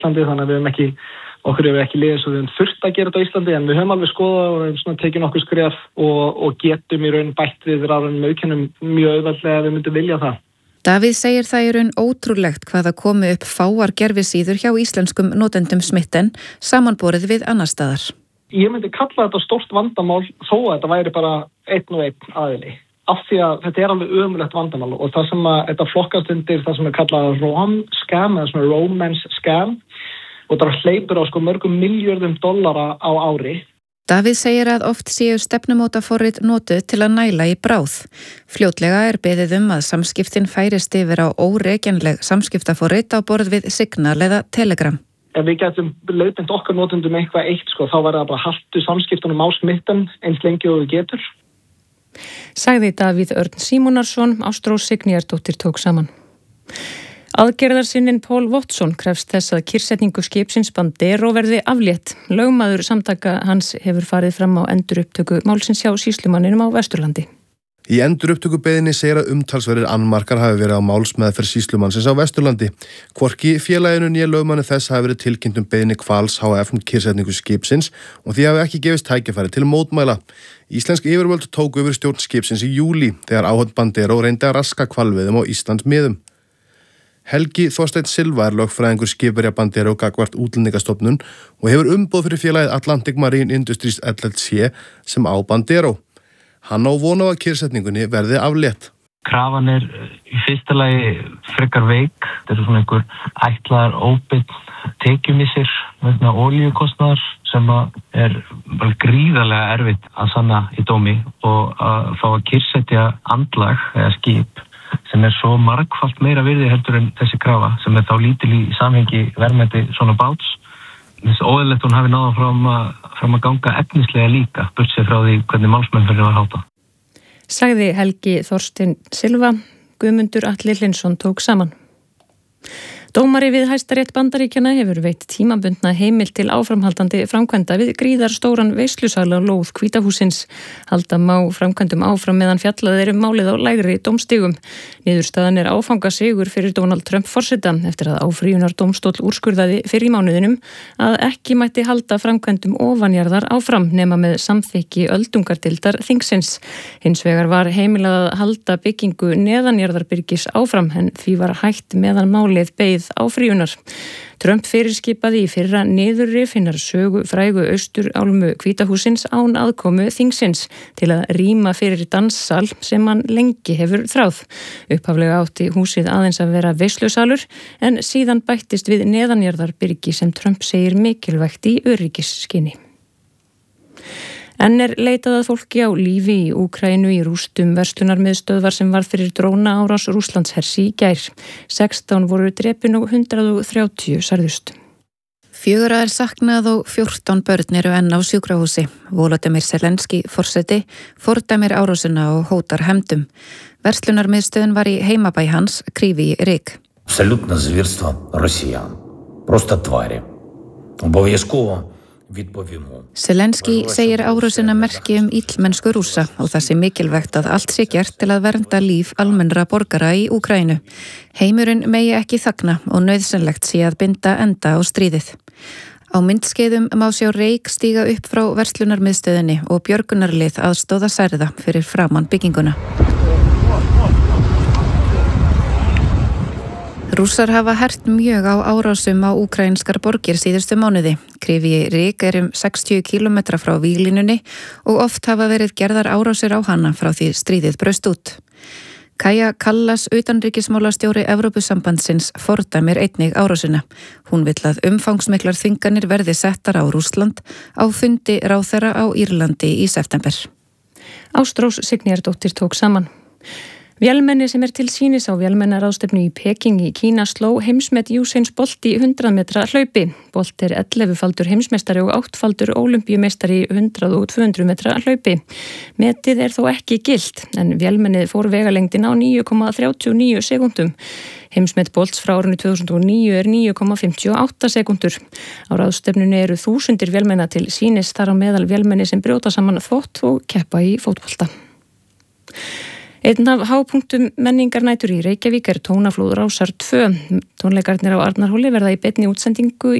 Íslandi, þannig að okkur hefur ekki liðið svo við höfum þurft að gera þetta á Íslandi, en við höfum alveg skoðað og höfum tekið nokkuð skref og getum í raun bætt við rafrænum auðkennum mjög auðveldlega ef við myndum vilja það. Davíð segir það í raun ótrúlegt hvað það komi upp fáar gervisíður hjá íslenskum notendum smitten samanborið við annars staðar. Ég myndi kalla þetta stórt vandamál þó að þetta væri bara einn og einn aðili. Af því að þetta er alveg ömurlegt vandamál og það sem að þetta flokkast undir það sem er kallað rom-scam eða svona romance scam og það hleypur á mörgum milljörðum dollara á ári. Davíð segir að oft séu stefnumótaforrit notuð til að næla í bráð. Fljótlega er beðið að samskiptin færist yfir á órekjanleg samskiptaforrit á borð við Signal eða Telegram. Ef við getum leiðbeint okkar notendum eitthvað eitt, þá verður það bara haltu samskiptunum á smitten eins lengi og við getur. Sagði Davíð Örn Símonarsson, Ástrós Signíardóttir tók saman. Aðgerðarsinninn Paul Watson krefst þess að kyrrsetningu skipsins Bandero verði aflétt. Lögmaður samtaka hans hefur farið fram á endurupptöku málsins hjá sýslumanninum á Vesturlandi. Í endurupptökubeiðinni segir að umtalsverðir annmarkar hafi verið á málsmeðferð sýslumannsins á Vesturlandi. Hvorki félaginu né lögmanni þess hafi verið tilkynnt beiðni Hvals HF kyrrsetningu skipsins og því hafi ekki gefist tækifæri til mótmæla. Íslensk yfirvöld tóku yfir stjórn skipsins í júlí þegar áhöfn Bandero reyndi að raska hvalveiðum á Íslandsmiðum. Helgi Þorsteinn Silva er lögfræðingur skipverja Bandero gagnvart útlendingastofnun og hefur umboð fyrir félagið Atlantic Marine Industries LLC sem á Bandero. Hann á von á að kyrrsetningunni verði aflétt. Krafan er í fyrsta lagi frekar veik. Þetta er svona einhver ætlaðar óbeinn tekjumissir vegna olíukostnaðar sem er bara gríðarlega erfitt að sanna í dómi og að fá að kyrrsetja andlag eða skip sem er svo margfalt meira virði heldur en þessi krafa sem er þá lítil í samhengi verðmæti svona báts. Þess óeðlilegt hún hafi náð fram að ganga efnislega líka, burt sér frá því hvernig málsmeðferðin var háttað. Sagði Helgi Þorsteinn Silva, Guðmundur Atli Hlynsson tók saman. Dómari við Hæstarétt Bandaríkjanna hefur veitt tímabundna heimild til áframhaldandi framkvæmda við gríðarstóran veislusal á lóð Hvíta hússins. Halda má framkvæmdum áfram meðan fjallað er málið á lægri dómstigum. Niðurstaðan er áfangasigur fyrir Donald Trump forseta eftir að áfrýjunardómstóll úrskurðaði fyrr í mánuðinum að ekki mætti halda framkvæmdum ofanjarðar áfram nema með samþykki öldungardeildar þingsins. Hins vegar var heimilað að halda byggingu neðanjarðarbyrgis áfram en því var hætt meðan málið beið áfrýjunar. Trump fyrirskipaði í fyrra niðurrif hinnar sögu frægu austurálmu Hvíta hússins án aðkomu þingsins til að rýma fyrir danssal sem hann lengi hefur þráð. Upphaflega átti húsið aðeins að vera veislusalur en síðan bættist við neðanjarðarbyrgi sem Trump segir mikilvægt í öryggisskyni. Enn er leitað að fólki á lífi í Úkraínu í rústum verslunarmiðstöðvar sem varð fyrir drónaárás Rússlandshers í gær. 16 voru drepin og 130 særðust. 4 er saknað og 14 börn eru enn á sjúkrahúsi. Volodymyr Zelenský forseti fordæmir árásina og hótar hefndum. Verslunarmiðstöðin var í heimabæ hans, Kryvyi Rih. Абсолютно звірство росіян. Просто тварі. Обов'язково Zelenský segir árásina merki illmennsku Rússa og það sé mikilvægt að allt sé gert til að vernda líf almennra borgara í Úkraínu. Heimurinn megi ekki þagna og nauðsynlegt sé að binda enda á stríðið. Á myndskeiðum má sjá reyk stíga upp frá verslunarmiðstöðinni og björgunarlið aðstóða særða fyrir framan bygginguna. Rússar hafa hert mjög á árásum á úkraínskar borgir síðustu mánuði. Kryvyi Rih er 60 km frá víglínunni og oft hafa verið gerðar árásir á hana frá því stríðið braust út. Kaja Kallas, utanríkismálastjóri Evrópusambandsins, fordæmir einnig árásina. Hún vill að umfangsmiklar þvinganir verði settar á Rússland á fundi ráðherra á Írlandi í september. Ástrós Signíardóttir tók saman. Vélmenni sem til sýnis á vélmennaráðstefnu í Peking í Kína sló heimsmet Usain Bolt í 100 metra hlaupi. Bolt 11-faldur heimsmeistari og 8-faldur ólympíumeistari í 100 og 200 metra hlaupi. Metið þó ekki gilt, en vélmennið fór vegalengdin á 9,39 sekúndum. Heimsmet Bolts frá árinu 2009 er 9,58 sekúndur. Á ráðstefnunni eru þúsundir vélmenna til sýnis, þar á meðal vélmenni sem brjóta saman þvott og keppa í fótbolta. Einn af hápunktum menningarnætur í Reykjavík tónaflóð Rásar 2. Tónleikarnir á Arnarhóli verða í beinni útsendingu